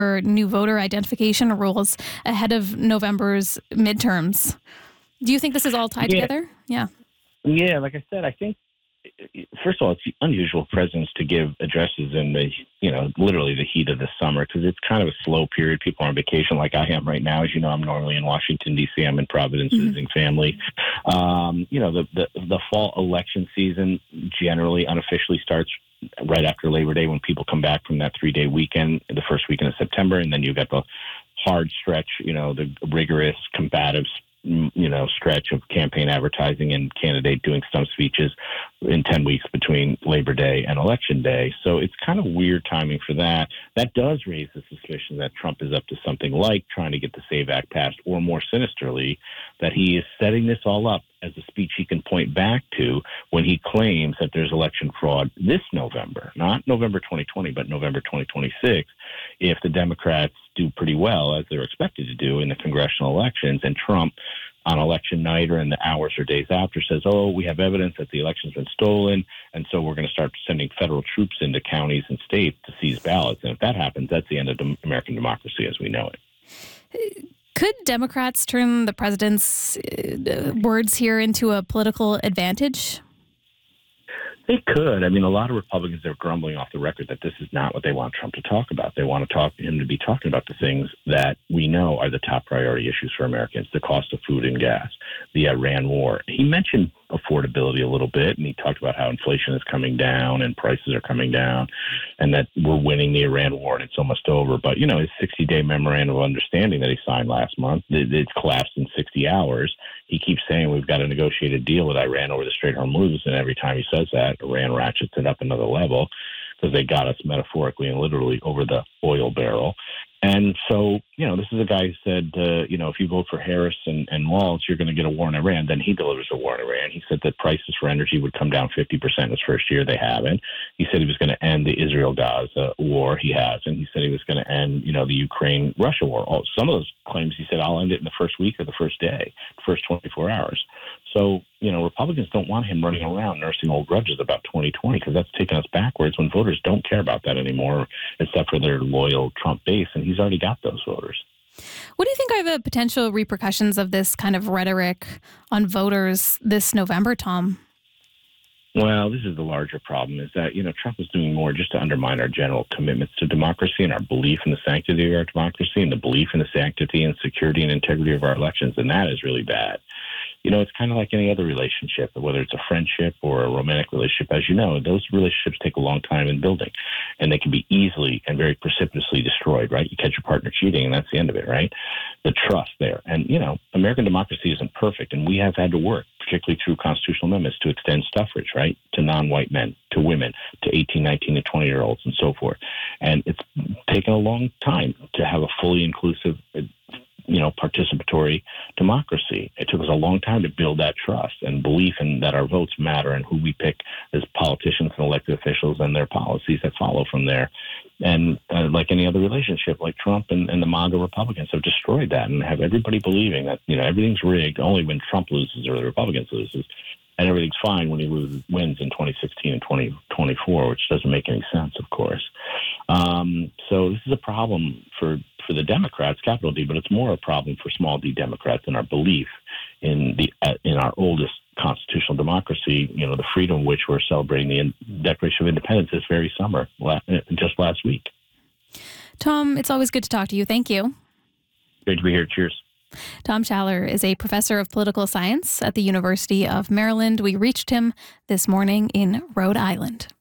new voter identification rules ahead of November's midterms. Do you think this is all tied together? Yeah. Yeah, like I said, I think, first of all, it's unusual for presidents to give addresses in the, literally the heat of the summer, because it's kind of a slow period. People are on vacation like I am right now. As you know, I'm normally in Washington, D.C. I'm in Providence visiting family. The fall election season generally unofficially starts right after Labor Day, when people come back from that 3-day weekend, the first weekend of September, and then you've got the hard stretch, the rigorous, combative stretch of campaign advertising and candidate doing stump speeches in 10 weeks between Labor Day and Election Day. So it's kind of weird timing for that. That does raise the suspicion that Trump is up to something like trying to get the SAVE Act passed, or more sinisterly, that he is setting this all up as a speech he can point back to when he claims that there's election fraud this November, not November 2020, but November 2026, if the Democrats do pretty well, as they're expected to do in the congressional elections, and Trump on election night or in the hours or days after says, we have evidence that the election's been stolen, and so we're going to start sending federal troops into counties and states to seize ballots. And if that happens, that's the end of American democracy as we know it. Could Democrats turn the president's words here into a political advantage? They could. I mean, a lot of Republicans are grumbling off the record that this is not what they want Trump to talk about. They want him to be talking about the things that we know are the top priority issues for Americans: the cost of food and gas, the Iran war. He mentioned affordability a little bit, and he talked about how inflation is coming down and prices are coming down, and that we're winning the Iran war and it's almost over. But, his 60-day memorandum of understanding that he signed last month, it's collapsed in 60 hours. He keeps saying we've got to negotiate a deal with Iran over the Strait of Hormuz, and every time he says that, Iran ratchets it up another level, because they got us metaphorically and literally over the oil barrel. And so, this is a guy who said, if you vote for Harris and Walz, you're going to get a war in Iran. Then he delivers a war in Iran. He said that prices for energy would come down 50% his first year. They haven't. He said he was going to end the Israel-Gaza war. He hasn't. He said he was going to end, the Ukraine-Russia war. Some of those claims, he said, I'll end it in the first week or the first day, the first 24 hours. So, Republicans don't want him running around nursing old grudges about 2020, because that's taken us backwards when voters don't care about that anymore, except for their loyal Trump base, and he's already got those voters. What do you think are the potential repercussions of this kind of rhetoric on voters this November, Tom? Well, this is the larger problem, is that, Trump is doing more just to undermine our general commitments to democracy and our belief in the sanctity of our democracy and the belief in the sanctity and security and integrity of our elections, and that is really bad. It's kind of like any other relationship, whether it's a friendship or a romantic relationship. As you know, those relationships take a long time in building, and they can be easily and very precipitously destroyed, right? You catch your partner cheating, and that's the end of it, right? The trust there. And, American democracy isn't perfect, and we have had to work, particularly through constitutional amendments, to extend suffrage, right, to non-white men, to women, to 18, 19, and 20-year-olds, and so forth. And it's taken a long time to have a fully inclusive participatory democracy. It took us a long time to build that trust and belief in that our votes matter and who we pick as politicians and elected officials and their policies that follow from there. And like any other relationship, like Trump and the MAGA Republicans have destroyed that and have everybody believing that, everything's rigged only when Trump loses or the Republicans loses. And everything's fine when he wins in 2016 and 2024, which doesn't make any sense, of course. So this is a problem for the Democrats, capital D, but it's more a problem for small d Democrats and our belief in our oldest constitutional democracy, the freedom which we're celebrating the Declaration of Independence this very summer, just last week. Tom, it's always good to talk to you. Thank you. Great to be here. Cheers. Tom Schaller is a professor of political science at the University of Maryland. We reached him this morning in Rhode Island.